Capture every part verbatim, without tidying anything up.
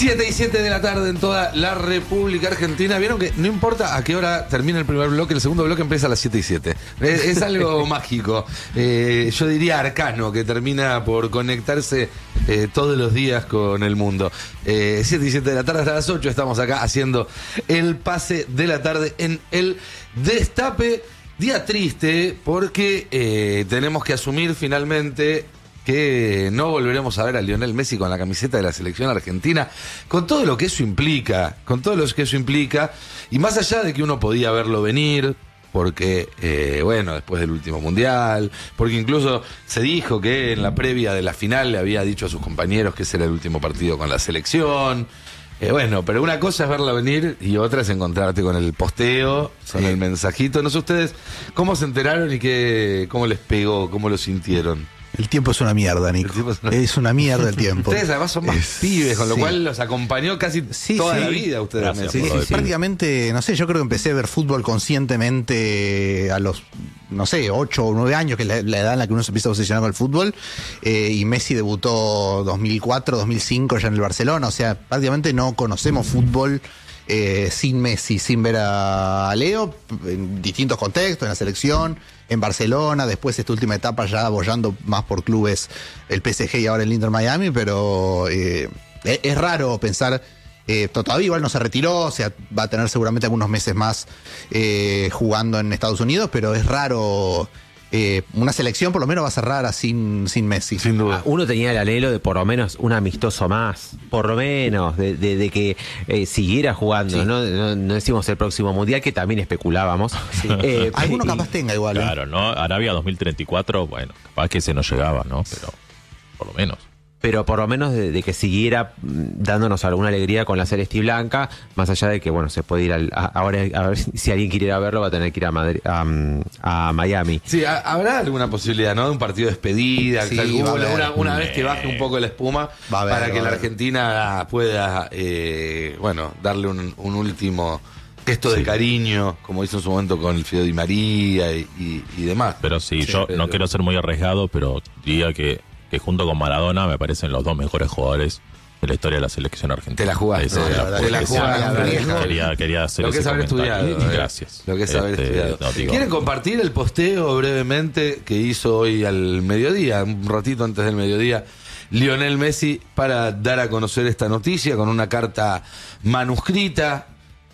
siete y siete de la tarde en toda la República Argentina. Vieron que no importa a qué hora termina el primer bloque, el segundo bloque empieza a las siete y siete. Es, es algo mágico. Eh, yo diría arcano, que termina por conectarse eh, todos los días con el mundo. Eh, siete y siete de la tarde hasta las ocho estamos acá haciendo el pase de la tarde en el Destape. Día triste porque eh, tenemos que asumir finalmente que no volveremos a ver a Lionel Messi con la camiseta de la selección argentina, con todo lo que eso implica, con todo lo que eso implica, y más allá de que uno podía verlo venir, porque, eh, bueno, después del último mundial, porque incluso se dijo que en la previa de la final le había dicho a sus compañeros que ese era el último partido con la selección. Eh, bueno, pero una cosa es verla venir y otra es encontrarte con el posteo, sí, con el mensajito. No sé ustedes cómo se enteraron y qué, cómo les pegó, cómo lo sintieron. El tiempo es una mierda, Nico. Es una, es una mierda el tiempo. Ustedes además son más es, pibes, con lo sí. cual los acompañó casi sí, toda sí. la vida ustedes. Sí, sí, prácticamente, no sé, yo creo que empecé a ver fútbol conscientemente a los, no sé, ocho o nueve años, que es la, la edad en la que uno se empieza a obsesionar con el fútbol, eh, y Messi debutó dos mil cuatro, dos mil cinco ya en el Barcelona, o sea, prácticamente no conocemos fútbol Eh, sin Messi, sin ver a Leo en distintos contextos, en la selección, en Barcelona, después esta última etapa ya abollando más por clubes, el P S G y ahora el Inter Miami, pero eh, es, es raro pensar, eh, todavía igual no se retiró, o sea, va a tener seguramente algunos meses más eh, jugando en Estados Unidos, pero es raro. Eh, una selección por lo menos va a ser rara sin, sin Messi. Sin duda. Uno tenía el anhelo de por lo menos un amistoso más, por lo menos, de, de, de que eh, siguiera jugando. Sí. ¿no? No, no decimos el próximo mundial, que también especulábamos. Sí. Eh, Alguno capaz tenga igual. Claro, ¿eh? ¿no? Arabia dos mil treinta y cuatro, bueno, capaz que se nos llegaba, ¿no? Pero por lo menos. Pero por lo menos de, de que siguiera dándonos alguna alegría con la Celeste y Blanca, más allá de que, bueno, se puede ir al, a, ahora, a ver si alguien quiere ir a verlo, va a tener que ir a, Madrid, a, a Miami. Sí, a, habrá alguna posibilidad, ¿no? De un partido de despedida, sí, tal, una, una, una eh, vez que baje un poco la espuma, haber, para que la Argentina pueda, eh, bueno, darle un, un último gesto sí. de cariño, como hizo en su momento con el Fideo Di María y, y, y demás. Pero sí, sí yo pero... no quiero ser muy arriesgado, pero diría que que junto con Maradona me parecen los dos mejores jugadores de la historia de la selección argentina. Te la jugaste. Esa, no, la, la, te la jugaste. Quería, quería hacer lo que ese es haber comentario. estudiado. Eh. Gracias. Lo que es haber este, estudiado. No, digo, ¿Quieren compartir el posteo brevemente que hizo hoy al mediodía, un ratito antes del mediodía, Lionel Messi, para dar a conocer esta noticia con una carta manuscrita?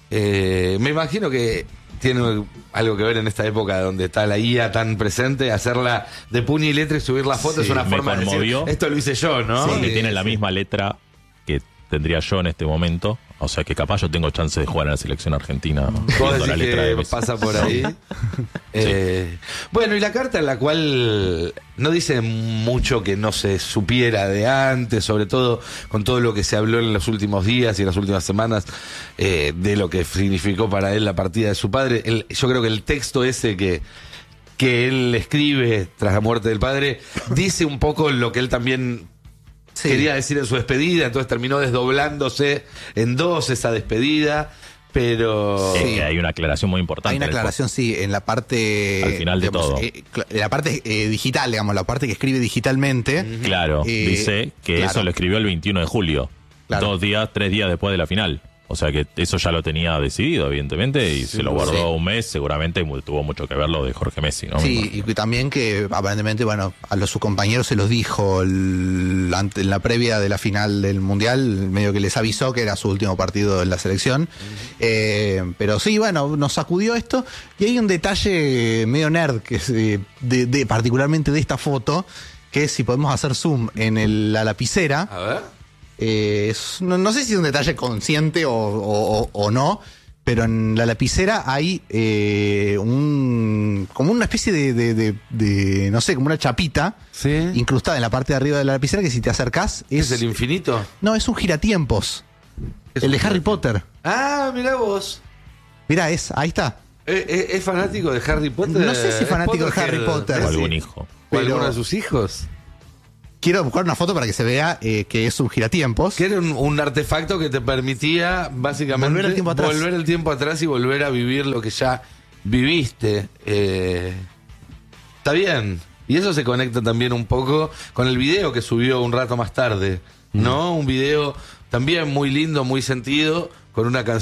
Eh, me imagino que tiene algo que ver en esta época donde está la I A tan presente, hacerla de puño y letra y subir la foto, sí, es una forma de decir, esto lo hice yo, ¿no? Sí, que sí, tiene sí. la misma letra que tendría yo en este momento, o sea que capaz yo tengo chance de jugar en la selección argentina. ¿Vos la letra que de Messi pasa por ahí? eh, sí. Bueno, y la carta en la cual no dice mucho que no se supiera de antes, sobre todo con todo lo que se habló en los últimos días y en las últimas semanas, eh, de lo que significó para él la partida de su padre. El, yo creo que el texto ese que, que él escribe tras la muerte del padre dice un poco lo que él también... Sí. quería decir en su despedida, entonces terminó desdoblándose en dos esa despedida, pero... Sí, que hay una aclaración muy importante. Hay una aclaración, sí, en la parte... Al final de digamos, todo. Eh, en la parte eh, digital, digamos, la parte que escribe digitalmente. Uh-huh. Claro, eh, dice que claro. eso lo escribió el veintiuno de julio, claro. dos días, tres días después de la final. O sea que eso ya lo tenía decidido, evidentemente, y sí, se lo guardó sí. un mes, seguramente tuvo mucho que ver lo de Jorge Messi, ¿no? Sí, y también que aparentemente, bueno, a los sus compañeros se los dijo el, ante, en la previa de la final del Mundial, medio que les avisó que era su último partido en la selección. Uh-huh. Eh, pero sí, bueno, nos sacudió esto, y hay un detalle medio nerd, que es de, de, de particularmente de esta foto, que es si podemos hacer zoom en el, la lapicera. A ver. Eh, es, no, no sé si es un detalle consciente o, o, o no, pero en la lapicera hay eh, un como una especie de, de, de, de no sé, como una chapita, ¿sí?, incrustada en la parte de arriba de la lapicera, que si te acercás es... ¿Es el infinito? No, es un giratiempos. ¿Es el de Harry Potter? Ah, mirá vos. Mirá, es, ahí está. ¿Es, es, es fanático de Harry Potter? No sé si es fanático de Harry Potter. O algún hijo. ¿O alguno de sus hijos? Quiero buscar una foto para que se vea eh, que es un giratiempos. Que era un, un artefacto que te permitía básicamente volver el tiempo atrás. Volver el tiempo atrás y volver a vivir lo que ya viviste. Eh, está bien. Y eso se conecta también un poco con el video que subió un rato más tarde ¿no? Un video también muy lindo, muy sentido, con una canción